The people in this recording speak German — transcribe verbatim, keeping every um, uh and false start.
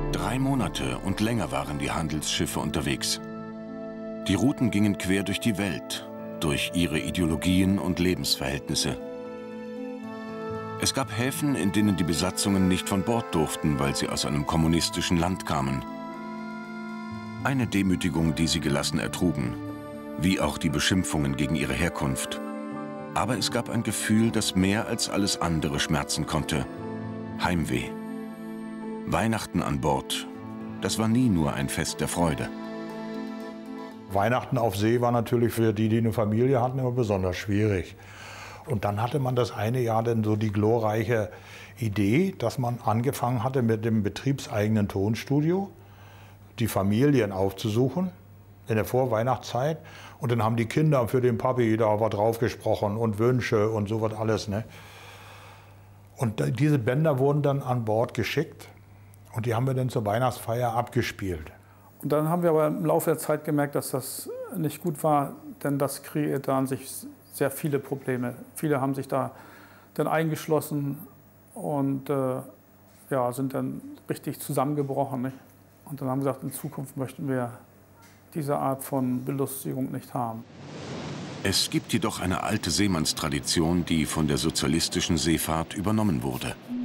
Drei Monate und länger waren die Handelsschiffe unterwegs. Die Routen gingen quer durch die Welt, durch ihre Ideologien und Lebensverhältnisse. Es gab Häfen, in denen die Besatzungen nicht von Bord durften, weil sie aus einem kommunistischen Land kamen. Eine Demütigung, die sie gelassen ertrugen, wie auch die Beschimpfungen gegen ihre Herkunft. Aber es gab ein Gefühl, das mehr als alles andere schmerzen konnte: Heimweh. Weihnachten an Bord, das war nie nur ein Fest der Freude. Weihnachten auf See war natürlich für die, die eine Familie hatten, immer besonders schwierig. Und dann hatte man das eine Jahr dann so die glorreiche Idee, dass man angefangen hatte mit dem betriebseigenen Tonstudio, die Familien aufzusuchen in der Vorweihnachtszeit. Und dann haben die Kinder für den Papi da was drauf gesprochen und Wünsche und so was alles, ne? Und diese Bänder wurden dann an Bord geschickt und die haben wir dann zur Weihnachtsfeier abgespielt. Und dann haben wir aber im Laufe der Zeit gemerkt, dass das nicht gut war, denn das kreierte an sich sehr viele Probleme. Viele haben sich da dann eingeschlossen und äh, ja, sind dann richtig zusammengebrochen. Nicht? Und dann haben wir gesagt, in Zukunft möchten wir diese Art von Belustigung nicht haben. Es gibt jedoch eine alte Seemannstradition, die von der sozialistischen Seefahrt übernommen wurde.